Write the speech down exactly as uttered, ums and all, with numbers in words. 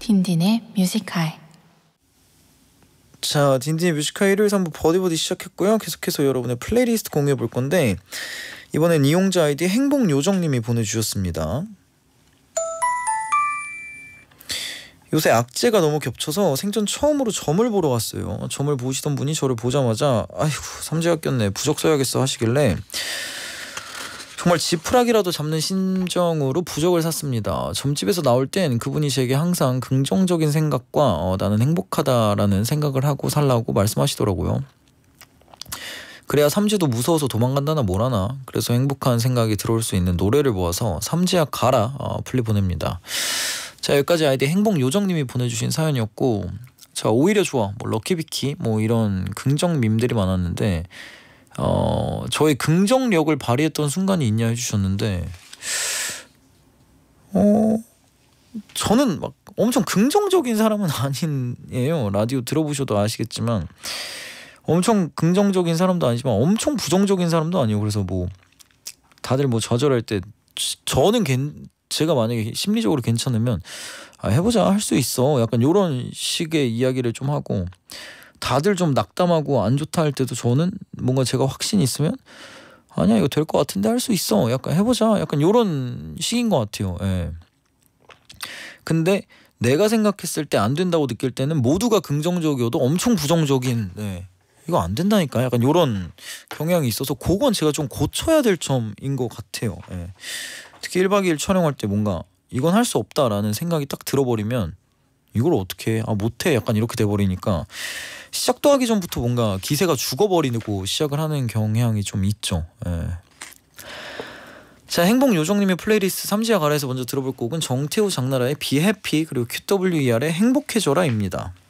딘딘의 뮤직하이. 자, 딘딘의 뮤직하이 일요일 삼 부 버디버디 시작했고요. 계속해서 여러분의 플레이리스트 공유해 볼 건데 이번엔 이용자 아이디 행복요정님이 보내주셨습니다. 요새 악재가 너무 겹쳐서 생전 처음으로 점을 보러 왔어요. 점을 보시던 분이 저를 보자마자 아이고 삼재가 꼈네 부적 써야겠어 하시길래 정말 지푸라기라도 잡는 심정으로 부적을 샀습니다. 점집에서 나올 땐 그분이 제게 항상 긍정적인 생각과 어, 나는 행복하다라는 생각을 하고 살라고 말씀하시더라고요. 그래야 삼재도 무서워서 도망간다나 뭐라나. 그래서 행복한 생각이 들어올 수 있는 노래를 모아서 삼재야 가라 어, 플리 보냅니다. 자, 여기까지 아이디 행복요정님이 보내주신 사연이었고, 자, 오히려 좋아 뭐 럭키비키 뭐 이런 긍정 밈들이 많았는데 어 저의 긍정력을 발휘했던 순간이 있냐 해주셨는데 어 저는 막 엄청 긍정적인 사람은 아니에요. 라디오 들어보셔도 아시겠지만 엄청 긍정적인 사람도 아니지만 엄청 부정적인 사람도 아니에요. 그래서 뭐 다들 뭐 좌절할 때 저는 괜 제가 만약에 심리적으로 괜찮으면 아, 해보자 할 수 있어 약간 요런 식의 이야기를 좀 하고, 다들 좀 낙담하고 안 좋다 할 때도 저는 뭔가 제가 확신이 있으면 아니야 이거 될 것 같은데 할 수 있어 약간 해보자 약간 요런 식인 것 같아요. 예. 근데 내가 생각했을 때 안 된다고 느낄 때는 모두가 긍정적이어도 엄청 부정적인, 네. 이거 안 된다니까 약간 요런 경향이 있어서 그건 제가 좀 고쳐야 될 점인 것 같아요. 예. 특히 일 박 이 일 촬영할 때 뭔가 이건 할 수 없다라는 생각이 딱 들어버리면 이걸 어떻게 해? 아 못해 약간 이렇게 돼버리니까 시작도 하기 전부터 뭔가 기세가 죽어버리고 시작을 하는 경향이 좀 있죠. 예. 자, 행복요정님의 플레이리스트 삼지와 가라에서 먼저 들어볼 곡은 정태우 장나라의 비해피 그리고 큐더블유이알의 행복해져라입니다.